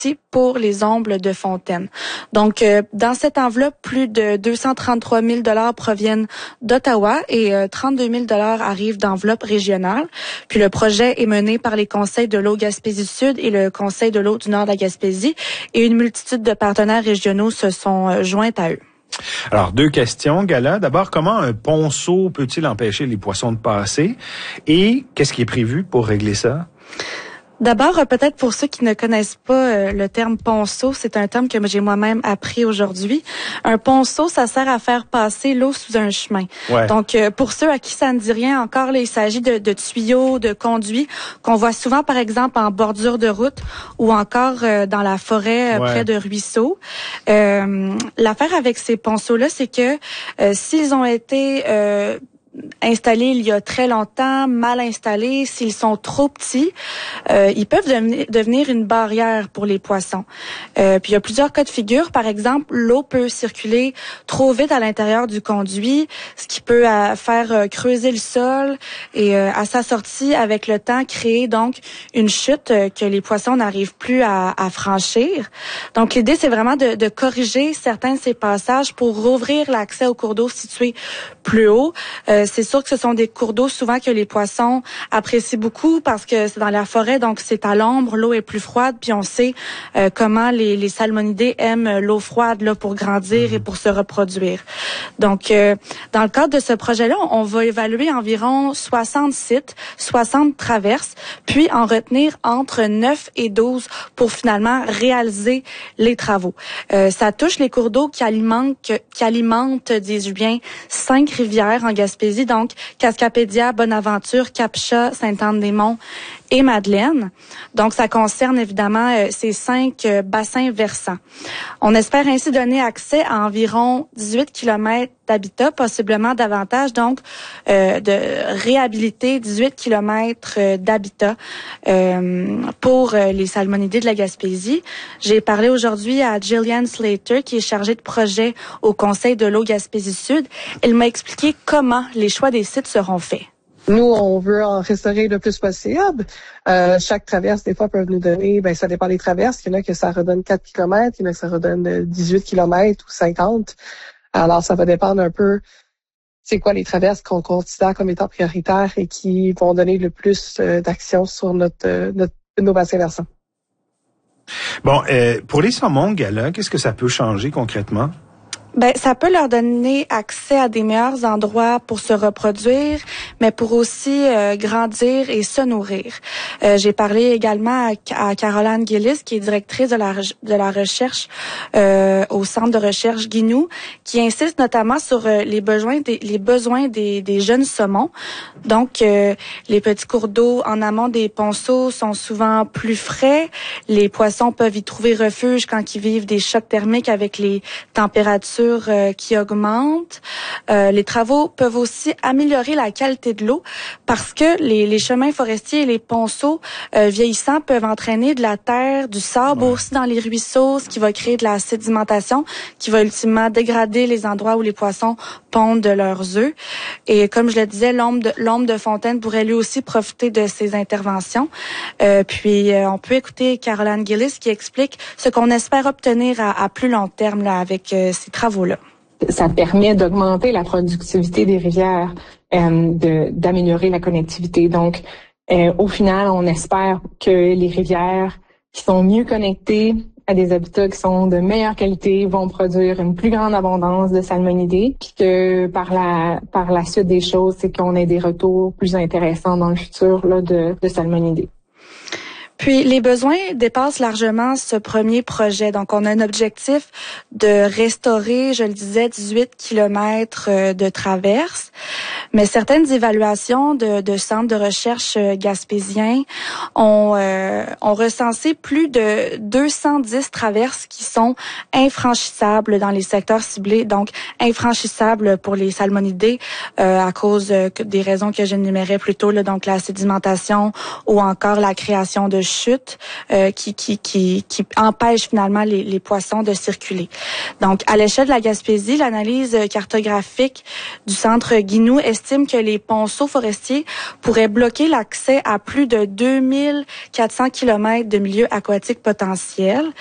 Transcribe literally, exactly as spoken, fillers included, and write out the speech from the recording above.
pour les ombles de fontaine. Donc, euh, dans cette enveloppe, plus de deux cent trente-trois mille dollars proviennent d'Ottawa et euh, trente-deux mille dollars arrivent d'enveloppes régionales. Puis le projet est mené par les conseils de l'eau Gaspésie-Sud et le conseil de l'eau du Nord de la Gaspésie et une multitude de partenaires régionaux se sont euh, joints à eux. Alors, deux questions, Gala. D'abord, comment un ponceau peut-il empêcher les poissons de passer? Et qu'est-ce qui est prévu pour régler ça? D'abord, peut-être pour ceux qui ne connaissent pas euh, le terme ponceau, c'est un terme que j'ai moi-même appris aujourd'hui. Un ponceau, ça sert à faire passer l'eau sous un chemin. Ouais. Donc, euh, pour ceux à qui ça ne dit rien encore, là, il s'agit de, de tuyaux, de conduits qu'on voit souvent, par exemple, en bordure de route ou encore euh, dans la forêt euh, ouais. près de ruisseaux. Euh, l'affaire avec ces ponceaux-là, c'est que euh, s'ils ont été euh, installés il y a très longtemps, mal installés, s'ils sont trop petits, euh, ils peuvent devenir, devenir une barrière pour les poissons. Euh, puis il y a plusieurs cas de figure. Par exemple, l'eau peut circuler trop vite à l'intérieur du conduit, ce qui peut euh, faire euh, creuser le sol et euh, à sa sortie, avec le temps, créer donc une chute euh, que les poissons n'arrivent plus à, à franchir. Donc l'idée, c'est vraiment de, de corriger certains de ces passages pour rouvrir l'accès aux cours d'eau situés plus haut. Euh, C'est sûr que ce sont des cours d'eau souvent que les poissons apprécient beaucoup parce que c'est dans la forêt, donc c'est à l'ombre, l'eau est plus froide, puis on sait euh, comment les, les salmonidés aiment l'eau froide là pour grandir et pour se reproduire. Donc, euh, dans le cadre de ce projet-là, on va évaluer environ soixante sites, soixante traverses, puis en retenir entre neuf et douze pour finalement réaliser les travaux. Euh, ça touche les cours d'eau qui alimentent, qui alimentent, dis-je bien, cinq rivières en Gaspésie. Donc, Cascapédia, Bonaventure, Cap-Chat, Sainte-Anne-des-Monts et Madeleine. Donc, ça concerne évidemment euh, ces cinq euh, bassins versants. On espère ainsi donner accès à environ dix-huit kilomètres d'habitat, possiblement davantage, donc euh, de réhabiliter dix-huit kilomètres euh, d'habitat euh, pour euh, les salmonidés de la Gaspésie. J'ai parlé aujourd'hui à Jillian Slater, qui est chargée de projet au Conseil de l'eau Gaspésie-Sud. Elle m'a expliqué comment les choix des sites seront faits. Nous, on veut en restaurer le plus possible. Euh, chaque traverse, des fois, peut nous donner, ben ça dépend des traverses. Il y en a que ça redonne quatre kilomètres, il y en a que ça redonne dix-huit kilomètres ou cinquante. Alors, ça va dépendre un peu c'est quoi les traverses qu'on considère comme étant prioritaires et qui vont donner le plus euh, d'action sur notre, euh, notre nos bassins versants. Bon, euh, pour les saumons, Gala, qu'est-ce que ça peut changer concrètement? Ben, ça peut leur donner accès à des meilleurs endroits pour se reproduire, mais pour aussi euh, grandir et se nourrir. Euh, j'ai parlé également à, à Caroline Gillis, qui est directrice de la de la recherche euh, au centre de recherche Guinou, qui insiste notamment sur euh, les besoins des les besoins des, des jeunes saumons. Donc, euh, les petits cours d'eau en amont des ponceaux sont souvent plus frais. Les poissons peuvent y trouver refuge quand ils vivent des chocs thermiques avec les températures qui augmentent. Euh, les travaux peuvent aussi améliorer la qualité de l'eau parce que les, les chemins forestiers et les ponceaux euh, vieillissants peuvent entraîner de la terre, du sable ouais. aussi dans les ruisseaux, ce qui va créer de la sédimentation qui va ultimement dégrader les endroits où les poissons pondent de leurs œufs. Et comme je le disais, l'ombre de, l'ombre de fontaine pourrait lui aussi profiter de ces interventions. Euh, puis, euh, on peut écouter Caroline Gillis qui explique ce qu'on espère obtenir à, à plus long terme là, avec euh, ces travaux. Là. Ça permet d'augmenter la productivité des rivières, euh, de, d'améliorer la connectivité. Donc, euh, au final, on espère que les rivières qui sont mieux connectées à des habitats qui sont de meilleure qualité vont produire une plus grande abondance de salmonidés, puis que par la par la suite des choses, c'est qu'on ait des retours plus intéressants dans le futur là, de, de salmonidés. Puis, les besoins dépassent largement ce premier projet. Donc, on a un objectif de restaurer, je le disais, dix-huit kilomètres de traverse. Mais certaines évaluations de, de centres de recherche gaspésiens ont, euh, ont recensé plus de deux cent dix traverses qui sont infranchissables dans les secteurs ciblés. Donc, infranchissables pour les salmonidés euh, à cause des raisons que j'énumérais plus tôt, là, donc la sédimentation ou encore la création de chute euh, qui, qui, qui, qui empêche finalement les, les poissons de circuler. Donc, à l'échelle de la Gaspésie, l'analyse cartographique du Centre Guinou estime que les ponceaux forestiers pourraient bloquer l'accès à plus de deux mille quatre cents kilomètres de milieux aquatiques potentiels.